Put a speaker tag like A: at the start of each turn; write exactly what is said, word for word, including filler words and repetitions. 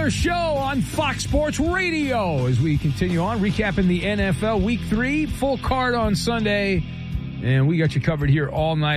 A: Miller Show on Fox Sports Radio as we continue on recapping the N F L Week three, full card on Sunday, and we got you covered here all night.